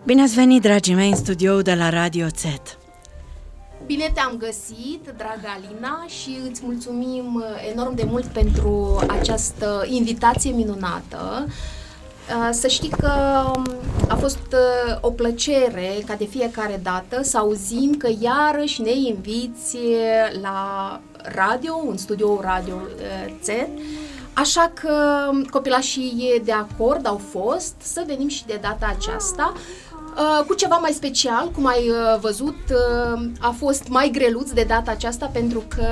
Bine ați venit, dragii mei, în studioul de la Radio Z. Bine te-am găsit, dragă Alina, și îți mulțumim enorm de mult pentru această invitație minunată. Să știi că a fost o plăcere, ca de fiecare dată, să auzim că iarăși ne inviți la radio, în studioul Radio Z. Așa că copilașii de acord au fost să venim și de data aceasta cu ceva mai special. Cum ai văzut, a fost mai greluț de data aceasta pentru că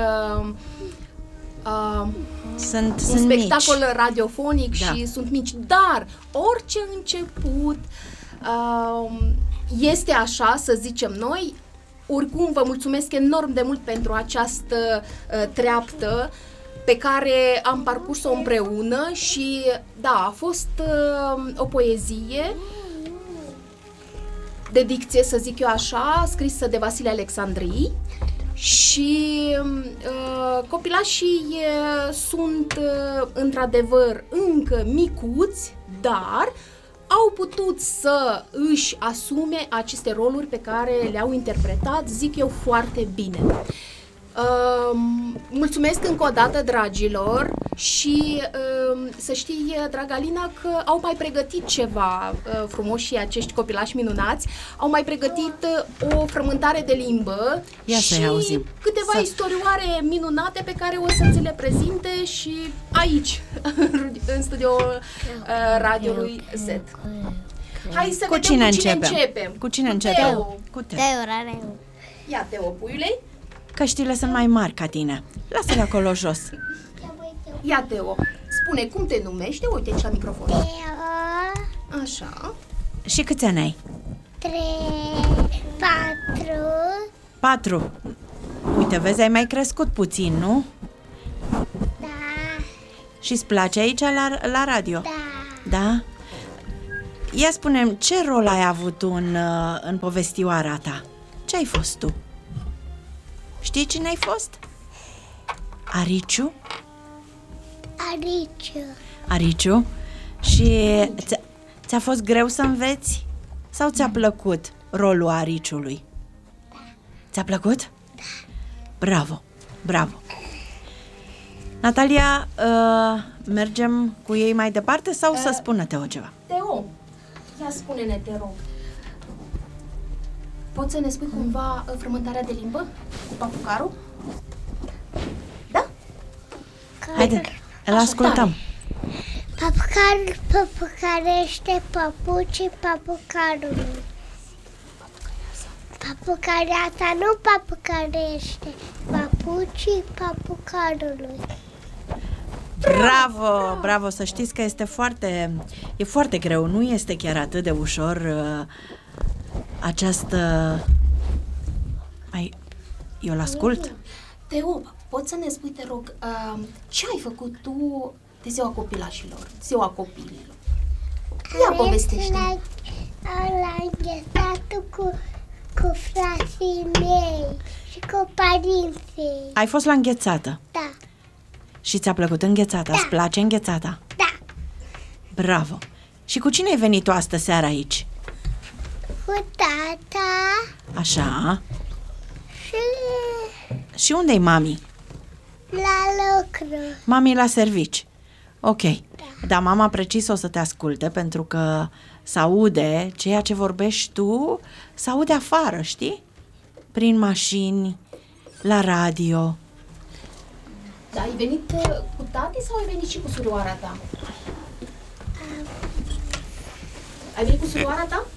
Sunt un spectacol mici. radiofonic și sunt mici, dar orice început este așa, să zicem noi. Oricum, vă mulțumesc enorm de mult pentru această treaptă pe care am parcurs-o împreună și, da, a fost o poezie de dicție, să zic eu așa, scrisă de Vasile Alexandrii și copilașii sunt într-adevăr încă micuți, dar au putut să își asume aceste roluri pe care le-au interpretat, zic eu, foarte bine. Mulțumesc încă o dată, dragilor, și să știi, dragă Alina, că au mai pregătit ceva frumos și acești copilași minunați. Au mai pregătit o frământare de limbă. Ia și auzim. câteva istorioare minunate pe care o să ți le prezinte și aici, în studioul radioului Z. Hai să vedem cine cu cine începem? începem. Cu cine începem? Teo. Cu Teo. Ia, Teo, puiule. Căștile sunt mai mari ca tine. Lasă-le acolo jos. Ia, Teo, spune cum te numești. Uite aici la microfon. Așa. Și câți ani ai? 3, 4. 4. Uite, vezi, ai mai crescut puțin, nu? Da, Și-ți place aici la radio? da. Da? Ia spune-mi, ce rol ai avut tu în povestioara ta? Ce ai fost tu? Știi cine ai fost? Ariciu? Ariciu? Și ți-a fost greu să înveți? Sau ți-a plăcut rolul Ariciului? Da. Ți-a plăcut? Da. Bravo, bravo. Natalia, mergem cu ei mai departe sau să spună Teo ceva? Teo, ia spune-ne, te rog. Poți să ne spui cumva frământarea de limbă cu papucarul? Da? Haide, îl ascultăm. Papucarul papucarește papucii papucarului. Papucareasa nu papucarește papucii papucarului. Bravo, bravo, să știți că e foarte greu, nu este chiar atât de ușor această... Eu l-ascult? Teo, poți să ne spui, te rog, ce ai făcut tu de ziua copilașilor, ziua copiilor? Ia povestește. La înghețatul cu frații mei și cu părinții. Ai fost la înghețată? Da, Și ți-a plăcut înghețata? Da. Îți place înghețata? da. Bravo! Și cu cine ai venit tu astă seară aici? Cu tata Așa. și Și unde-i mami? la lucru. Mami la servici. Ok. Dar mama precis o să te asculte pentru că s-aude ceea ce vorbești tu, s-aude afară, știi? Prin mașini, la radio. Da, ai venit cu tati sau ai venit și cu surioara ta? Ai venit cu surioara ta?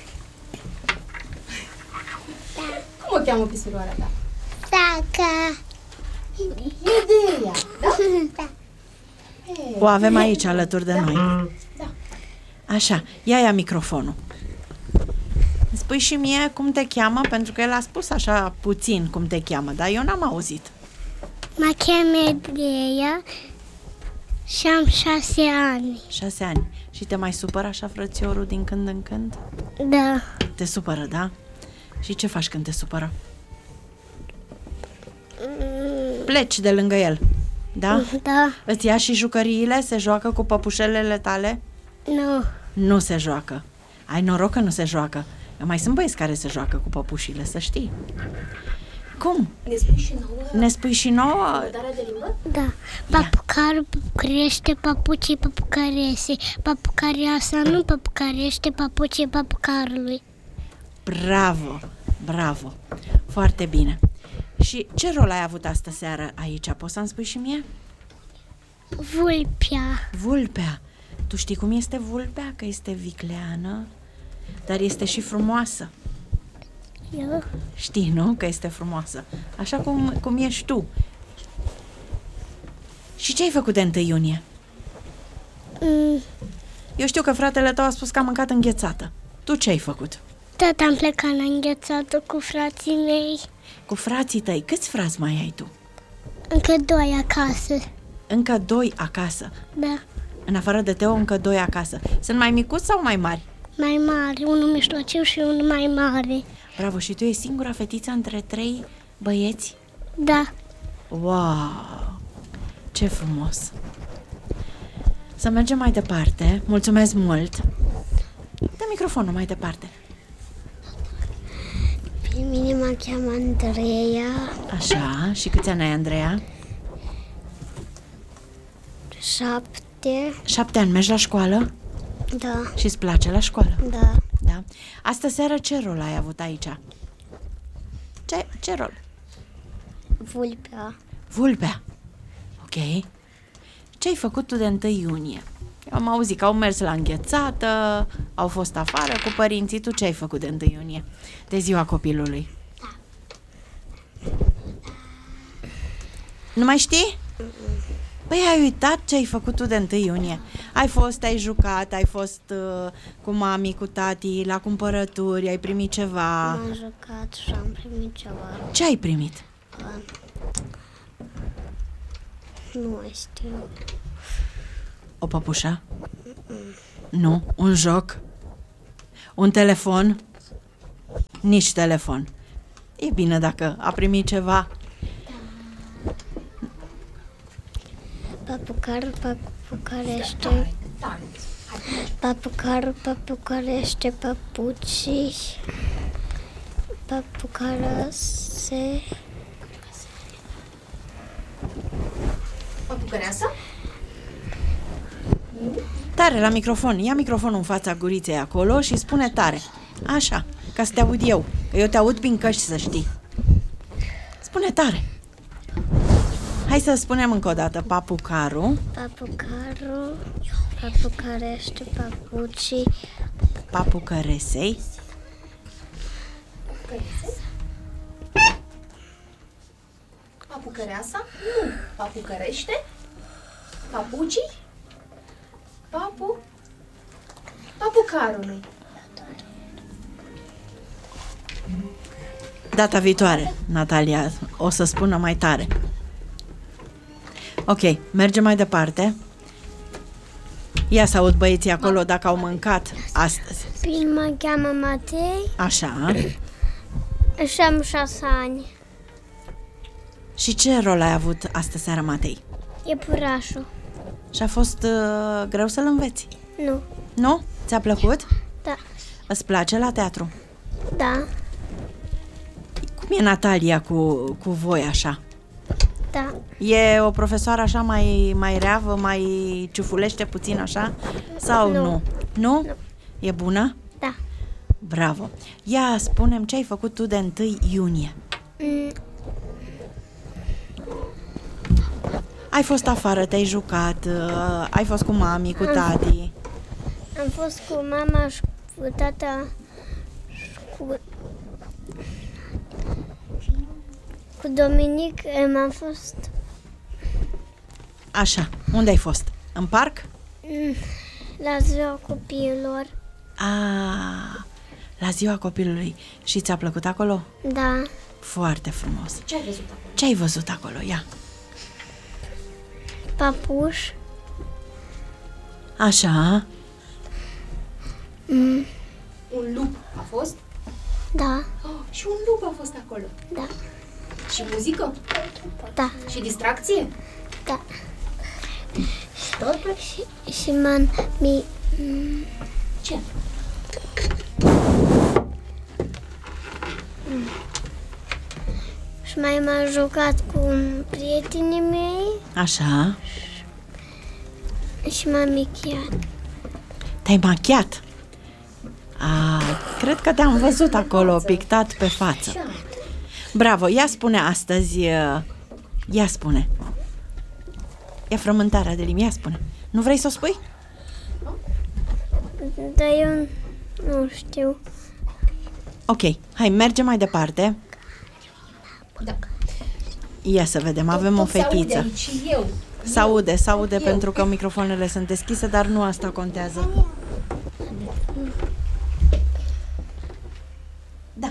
Da. Cum o cheamă pe surioara ta? Dacă. Ideea, da? Da. O avem aici alături de noi. Da. Așa, ia microfonul. Îmi spui și mie cum te cheamă, pentru că el a spus așa puțin cum te cheamă, dar eu n-am auzit. Mă chem Edreia și am 6 ani. 6 ani. Și te mai supără așa frățiorul din când în când? Da. Te supără, da? Și ce faci când te supără? Pleci de lângă el, da? Da. Îți ia și jucăriile? Se joacă cu păpușelele tale? Nu. Nu se joacă. Ai noroc că nu se joacă. Mai sunt băieți care se joacă cu păpușile, să știi. Cum? Ne spui și nouă Ne spui și nouă? darea de limbă? Da. Papucarul papucarește, papucii papucarese. Papucareasa nu papucarește, papucii papucarului. Bravo, bravo. Foarte bine. Și ce rol ai avut astă seară aici? Poți să-mi spui și mie? Vulpea. Vulpea. Tu știi cum este vulpea? Că este vicleană, dar este și frumoasă. Eu? Știi, nu? Că este frumoasă. Așa cum ești tu. Și ce ai făcut de 1 iunie? Eu știu că fratele tău a spus că a mâncat înghețată. Tu ce ai făcut? Tot am plecat la înghețată cu frații mei. Cu frații tăi. Câți frați mai ai tu? Încă 2 acasă. Încă 2 acasă. Da. În afară de Teo, încă 2 acasă. Sunt mai micuți sau mai mari? Mai mare, unul mijlociu și unul mai mare. Bravo, și tu ești singura fetiță între 3 băieți? Da. Wow! Ce frumos! Să mergem mai departe. Mulțumesc mult! Dă microfonul mai departe. Pe mine mă cheamă Andreea. Așa, și câți ani ai, Andreea? 7. 7 ani, mergi la școală? Da. Și îți place la școală? Da. Da? Astă seară ce rol ai avut aici? Ce rol? Vulpea. Vulpea. Ok. Ce ai făcut tu de 1 iunie? Eu am auzit că au mers la înghețată, au fost afară cu părinții. Tu ce ai făcut de 1 iunie? De ziua copilului? Nu mai știi? Păi ai uitat ce ai făcut tu de 1 iunie? Ai jucat, ai fost cu mami, cu tati, la cumpărături, ai primit ceva. M-am jucat și am primit ceva. Ce ai primit? Nu mai știu. O păpușă? Nu. Un joc? Un telefon? Nici telefon. E bine dacă a primit ceva. Papucarul papucarește. Papucarul papucarește papucii. Papucarase. Papucăreasa? Tare la microfon. Ia microfonul în fața guriței acolo și spune tare. Așa, ca să te aud eu. Că eu te aud prin căști, să știi. Spune tare. Hai să spunem încă o dată. Papucarul. Papucarul papucarește papucii. Papucăresei. Papucăreasa? Nu. Papucărește? Papucii? Papucarului. Data viitoare, Natalia, o să spună mai tare. Ok, mergem mai departe. Ia să aud băieții acolo dacă au mâncat astăzi. Bine, mă cheamă Matei Așa. și am 6 ani. Și ce rol ai avut astă seară, Matei? Iepurașul. Și a fost greu să-l înveți? Nu. Nu? Ți-a plăcut? Da. Îți place la teatru? Da. Cum e Natalia cu voi așa? Da. E o profesoară așa mai reavă, mai ciufulește puțin așa? Sau nu? Nu. Nu? Nu. E bună? Da. Bravo! Ia, spune-mi ce ai făcut tu de 1 iunie. Ai fost afară, te-ai jucat, ai fost cu mami, cu tati. Am fost cu mama și cu tata și cu Dominic. Am fost Așa, unde ai fost? În parc? la ziua copiilor. La ziua copilului. Și ți-a plăcut acolo? Da. Foarte frumos. Ce ai văzut acolo? Ce ai văzut acolo? Ia. Papuș. Așa. Un lup a fost? Da. Oh, și un lup a fost acolo. Da. Și muzică? Da. Și distracție? Da. Și tot? Și m-am Ce? Și mai m-am jucat cu prietenii mei Așa. și m-am machiat. Te-ai machiat? Cred că te-am văzut acolo, pictat pe față. Bravo, ia spune astăzi, ia spune. Ia frământarea de limbi, ia spune. Nu vrei să o spui? Dar eu nu știu. Ok, hai, mergem mai departe. Da. Ia să vedem, avem o Tot se aude fetiță. aici și eu. Se aude pentru că microfoanele sunt deschise, dar nu asta contează. Da.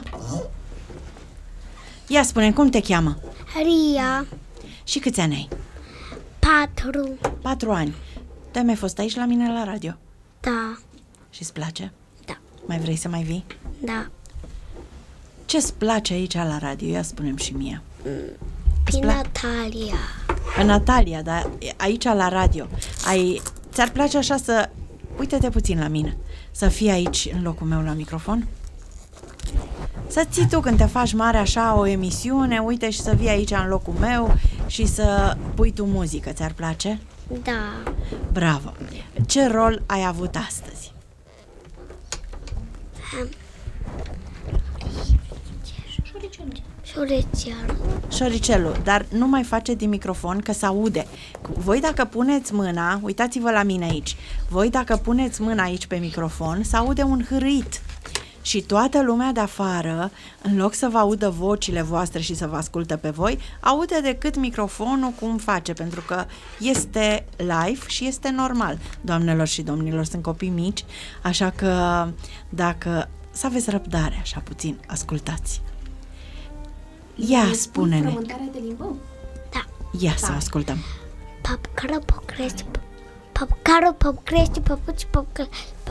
Ia spune, cum te cheamă? Ria, Și câți ani ai? 4. 4 ani. Tu mai fost aici la mine la radio? Da, Și-ți place? da, Mai vrei să mai vii? da. Ce-ți place aici la radio? Ia spune-mi și mie. Pe Natalia. Pe Natalia, dar aici la radio. Ți-ar place așa să... Uite-te puțin la mine. Să fii aici în locul meu la microfon? Să ții tu când te faci mare așa o emisiune, uite, și să vii aici în locul meu și să pui tu muzică. Ți-ar place? Da, Bravo! Ce rol ai avut astăzi? șurețeală. Șoricelul, dar nu mai face din microfon că se aude. Voi dacă puneți mâna, uitați-vă la mine aici, voi dacă puneți mâna aici pe microfon, se aude un hârâit. Și toată lumea de afară, în loc să vă audă vocile voastre și să vă ascultă pe voi, aude decât microfonul cum face, pentru că este live și este normal. Doamnelor și domnilor, sunt copii mici, așa că dacă să aveți răbdare așa puțin, ascultați. Ia, spune-ne. Frământarea de limbă? Da. Ia să ascultăm. Papcaro, pocrește, papcaro, pocrește, papuci, pocrește,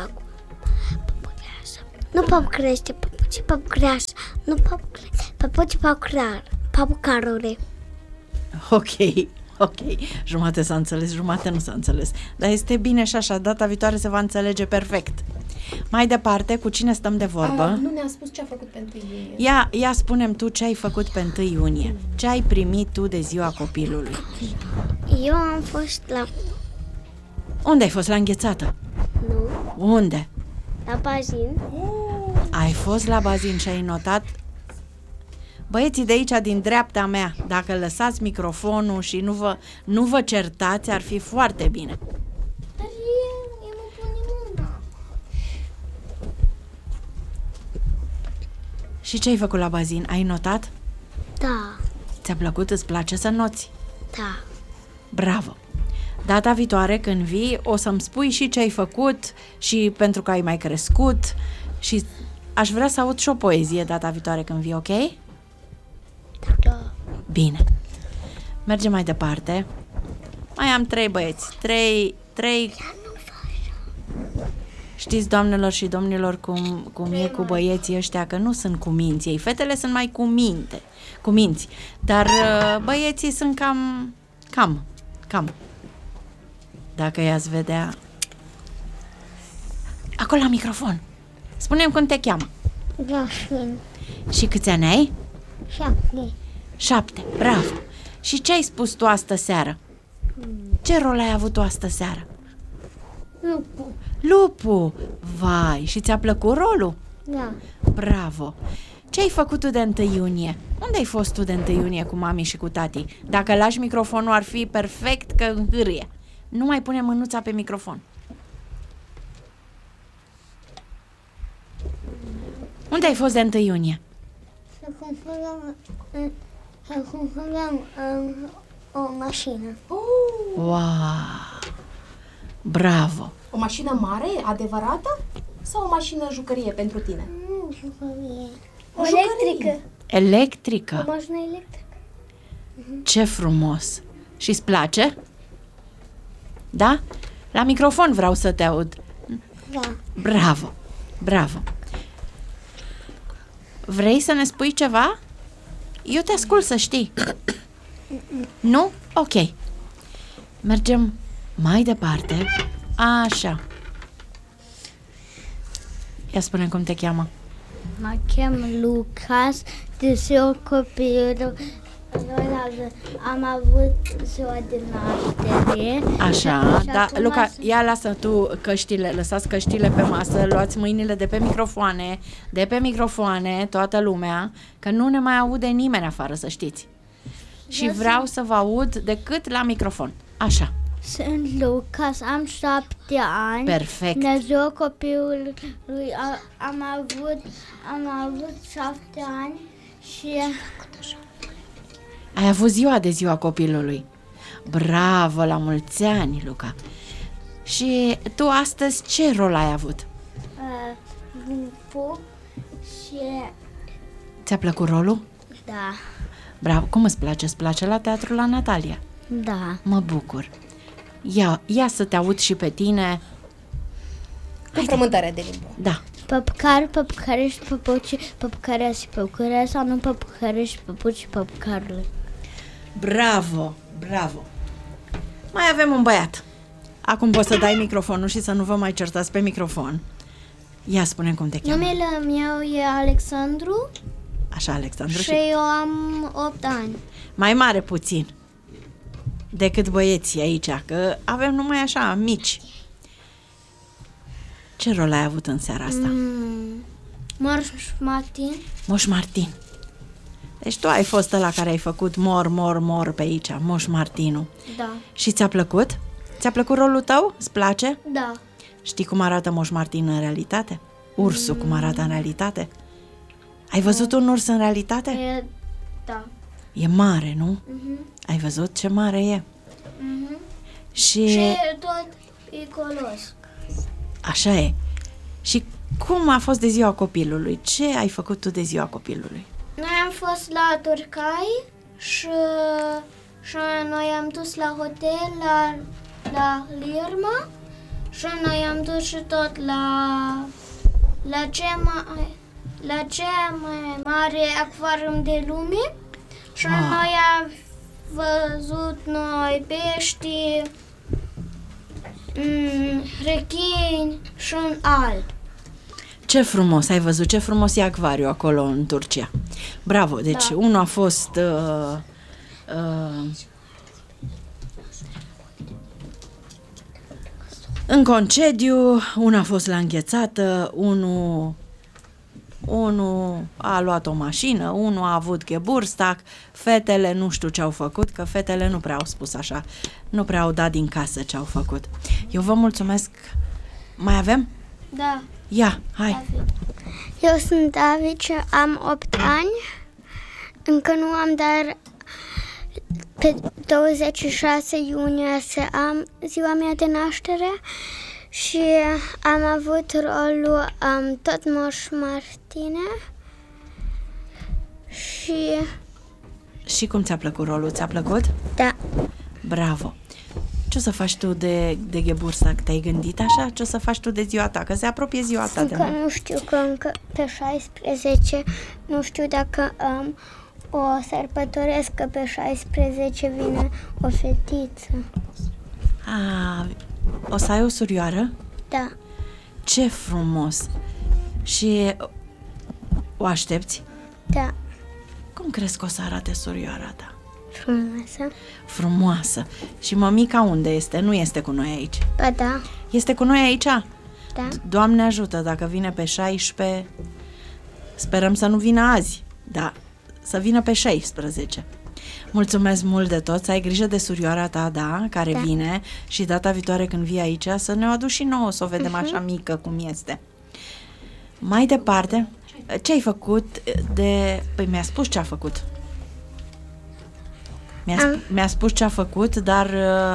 nu papcrește, papuci, pocrește, nu papcrește, papuci, papucarore. Ok. Jumate s-a înțeles, jumate nu s-a înțeles. Dar este bine și așa, data viitoare se va înțelege perfect. Mai departe, cu cine stăm de vorbă? Nu ne-a spus ce a făcut pentru iunie. Ia spune-mi tu ce ai făcut pe 1 iunie. Ce ai primit tu de ziua copilului? Eu am fost la... Unde ai fost? La Înghețată? Nu, Unde? la bazin. Ai fost la bazin și ai notat? Băieții de aici, din dreapta mea, dacă lăsați microfonul și nu vă certați, ar fi foarte bine. Dar eu nu pun mâna. Și ce ai făcut la bazin? Ai notat? Da, Ți-a plăcut? Îți place să noți? da. Bravo! Data viitoare când vii o să-mi spui și ce ai făcut și pentru că ai mai crescut și aș vrea să aud și o poezie data viitoare când vii, ok? Da. Bine. Mergem mai departe. Mai am 3 băieți. 3. Știți, doamnelor și domnilor, cum e cu băieții ăștia, că nu sunt cu minți ei. Fetele sunt mai cu minți. Dar băieții sunt cam. Dacă i-ați vedea... Acolo la microfon. Spune-mi cum te cheamă. Jasmin. Și câți ani ai? 7. 7. Bravo. Și ce ai spus tu astă seară? Ce rol ai avut tu astă seară? Lupu. Vai, și ți-a plăcut rolul? Da. Bravo. Ce ai făcut tu de 1 iunie? Unde ai fost tu de 1 iunie cu mami și cu tati? Dacă lași microfonul ar fi perfect, că înhârie. Nu mai pune mânuța pe microfon. Unde ai fost de 1 iunie? Să cumpărăm o mașină. Wow! Bravo! O mașină mare, adevărată? Sau o mașină jucărie pentru tine? Nu, jucărie. O Electrică. Electrică? O mașină electrică. Ce frumos! Și îți place? Da? La microfon vreau să te aud. Da. Bravo! Bravo! Vrei să ne spui ceva? Eu te ascult, să știi. Nu? Ok. Mergem mai departe. Așa. Ia spune cum te cheamă. Mă chem Lucas, de ziua copilului. Am avut ziua de naștere. Așa, Și da, acum Luca, sunt- ia lasă tu căștile, lăsați căștile pe masă, luați mâinile de pe microfoane, toată lumea, că nu ne mai aude nimeni afară, să știți. Și vreau să vă aud decât la microfon. Așa, Sunt Lucas, am 7 ani. perfect. De ziua copilului am avut 7 ani și Ai avut ziua copilului. Bravo, la mulți ani, Luca. Și tu astăzi ce rol ai avut? Bufu și Ți-a plăcut rolul? da, Bravo, cum îți place? Îți place la teatru la Natalia? da. Mă bucur. Ia să te aud și pe tine. Cu frământare de limbă. Da, Păpcar, păpcărești, păpuci, păpcărea și păpcărea sau nu păpcărești, păpuci, păpcarele. bravo, bravo. Mai avem un băiat. Acum poți să dai microfonul și să nu vă mai certați pe microfon. Ia spune cum te cheamă. Numele meu e Alexandru Așa, Alexandru. și Și eu am 8 ani. mai mare puțin decât băieții aici, că avem numai așa, mici. Ce rol ai avut în seara asta? Marș Martin. Moș Martin. Deci tu ai fost ăla care ai făcut mor pe aici, Moș Martinu. Da. Și ți-a plăcut? Ți-a plăcut rolul tău? Îți place? Da. Știi cum arată Moș Martin în realitate? Ursul cum arată în realitate? Ai văzut un urs în realitate? E, da. E mare, nu? Ai văzut ce mare e? Și Și e tot picolos. așa e. Și cum a fost de ziua copilului? Ce ai făcut tu de ziua copilului? Noi am fost la Turcai și noi am dus la hotel la Lirma și noi am dus și tot la cea mai mare acvarium de lume și Wow. noi am văzut noi pești, rechini și un alb. Ce frumos, ai văzut ce frumos e acvariu acolo în Turcia. Bravo, deci unul a fost în concediu, unul a fost la înghețată, unul a luat o mașină, unul a avut Geburtstag, fetele nu știu ce au făcut, că fetele nu prea au spus așa, nu prea au dat din casă ce au făcut. Eu vă mulțumesc. Mai avem? Da. Ia, hai. Eu sunt David și am 8 ani. Încă nu am, dar pe 26 iunie să am ziua mea de naștere și am avut rolul tot Moș Martine Și cum ți-a plăcut rolul? Ți-a plăcut? da, Bravo! Ce o să faci tu de Geburtstag? Te-ai gândit așa? Ce o să faci tu de ziua ta? Că se apropie ziua ta de încă mult. nu știu, că încă pe 16 nu știu dacă o sărbătoresc, că pe 16 vine o fetiță. O să ai o surioară? Da, Ce frumos! Și o aștepți? da, Cum crezi că o să arate surioara ta? frumoasă. Frumoasă! Și mămica unde este? Nu este cu noi aici. Ba da, Este cu noi aici? da. Doamne ajută, dacă vine pe 16, sperăm să nu vină azi, dar să vină pe 16. Mulțumesc mult de tot, să ai grijă de surioara ta, da, care vine și data viitoare când vii aici să ne o aduci și nouă, să o vedem așa mică cum este. Mai departe, ce ai făcut de... Păi mi-a spus ce a făcut. Mi-a spus ce a făcut, dar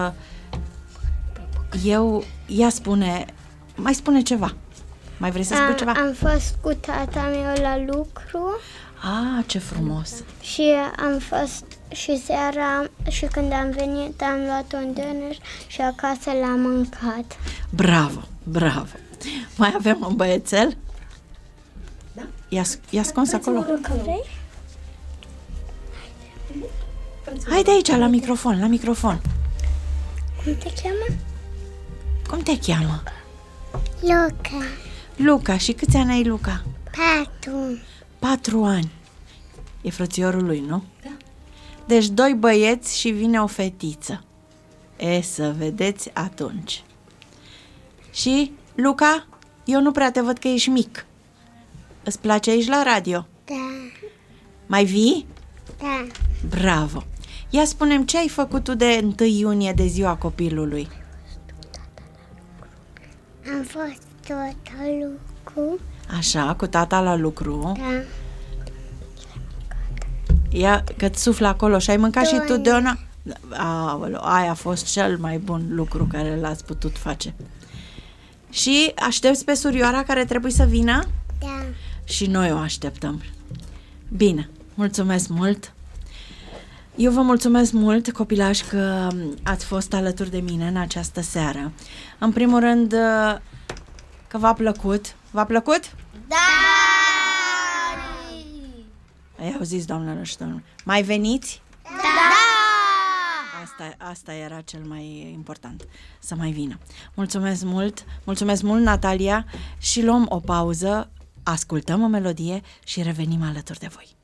ea spune... Mai spune ceva. Mai vrei să spui ceva? Am fost cu tata meu la lucru Ce frumos! și am fost și seara și când am venit am luat un döner și acasă l-am mâncat. Bravo, bravo! Mai avem un băiețel? Da. I-a scons acolo. Vrei? Haide aici, la microfon, la microfon. Cum te cheamă? Cum te cheamă? Luca. Luca, și câți ani ai, Luca? 4. 4 ani. E frățiorul lui, nu? Da. Deci 2 băieți și vine o fetiță. Să vedeți atunci. Și, Luca, eu nu prea te văd că ești mic. Îți place aici la radio? Da. Mai vii? Da. Bravo! Ia spune-mi, ce ai făcut tu de 1 iunie, de ziua copilului? Am fost tot la lucru. Așa, cu tata la lucru. Da. Ia, că-ți suflă acolo și ai mâncat și tu Doi. de una... Aoleu, aia a fost cel mai bun lucru care l-ați putut face. Și aștepți pe surioara care trebuie să vină? Da. Și noi o așteptăm. Bine, mulțumesc mult. Eu vă mulțumesc mult, copilași, că ați fost alături de mine în această seară. În primul rând, că v-a plăcut. V-a plăcut? Da! Ai auzit, doamnelor și domnilor? Mai veniți? Da! Asta era cel mai important, să mai vină. Mulțumesc mult, Natalia, și luăm o pauză, ascultăm o melodie și revenim alături de voi.